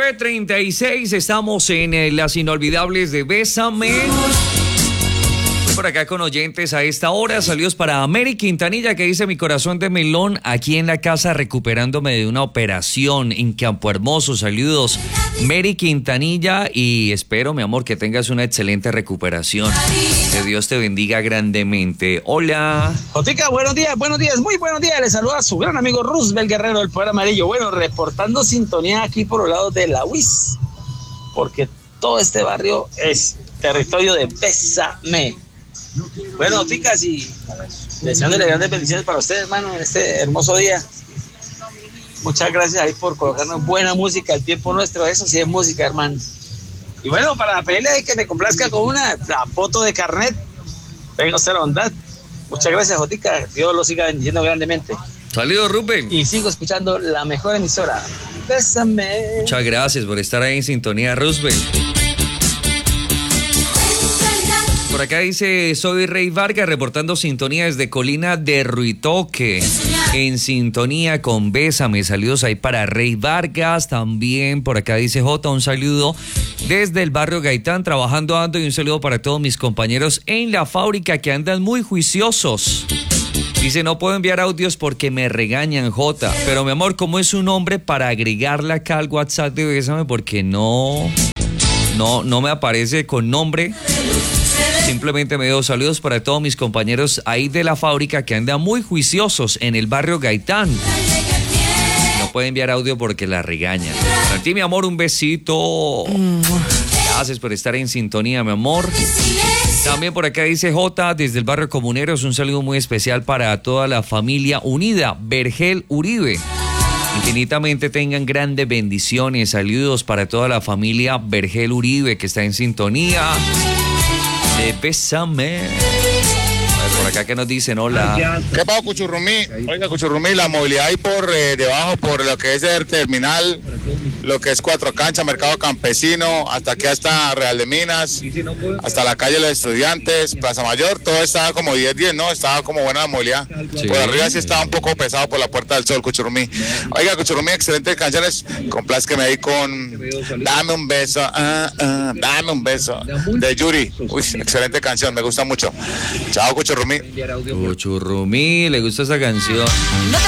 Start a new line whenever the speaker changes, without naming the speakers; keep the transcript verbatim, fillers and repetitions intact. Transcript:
nueve treinta y seis, estamos en eh, las inolvidables de Bésame. Por acá con oyentes a esta hora. Saludos para Mary Quintanilla, que dice: mi corazón de melón aquí en la casa recuperándome de una operación en Campo Hermoso. Saludos, Mary Quintanilla, y espero, mi amor, que tengas una excelente recuperación. Que Dios te bendiga grandemente. Hola.
Jotica, buenos días, buenos días, muy buenos días. Le saluda a su gran amigo Roosevelt Guerrero del Poder Amarillo. Bueno, reportando sintonía aquí por los lados de la U I S, porque todo este barrio es territorio de Bésame. Bueno, chicas, y deseándole grandes bendiciones para ustedes, hermano, en este hermoso día. Muchas gracias ahí por colocarnos buena música, el tiempo nuestro, eso sí es música, hermano. Y bueno, para pedirle que me complazca con una la foto de carnet, venga usted la bondad. Muchas gracias, Jotica, Dios lo siga bendiciendo grandemente.
Saludos, Rubén.
Y sigo escuchando la mejor emisora, Bésame.
Muchas gracias por estar ahí en sintonía, Roosevelt. Por acá dice: soy Rey Vargas, reportando sintonía desde Colina de Ruitoque, en sintonía con Bésame. Saludos ahí para Rey Vargas. También por acá dice J, un saludo desde el barrio Gaitán, trabajando ando, y un saludo para todos mis compañeros en la fábrica que andan muy juiciosos. Dice: no puedo enviar audios porque me regañan, J. Pero mi amor, ¿cómo es su nombre para agregarla acá al WhatsApp de Bésame? Porque no, no, no me aparece con nombre. Simplemente me dio saludos para todos mis compañeros ahí de la fábrica que andan muy juiciosos en el barrio Gaitán. No puede enviar audio porque la regañan. Para ti, mi amor, un besito. Gracias por estar en sintonía, mi amor. También por acá dice J, desde el barrio Comuneros, un saludo muy especial para toda la familia unida, Vergel Uribe. Infinitamente tengan grandes bendiciones. Saludos para toda la familia Vergel Uribe que está en sintonía de Bésame. Por acá que nos dicen: hola.
¿Qué pasa, Cuchurrumí? Oiga, Cuchurrumí, la movilidad ahí por eh, debajo, por lo que es el terminal, lo que es Cuatro Canchas, Mercado Campesino, hasta aquí hasta Real de Minas, hasta la calle de los Estudiantes, Plaza Mayor, todo estaba como diez diez, ¿no? Estaba como buena la movilidad. Sí. Por arriba sí estaba un poco pesado por la Puerta del Sol, Cuchurrumí. Oiga, Cuchurrumí, excelentes canciones. Complázqueme ahí con Dame un beso, ah, ah, dame un beso, de Yuri. Uy, excelente canción, me gusta mucho. Chao, Cuchurrumí.
Cuchurrumí, le gusta esa canción.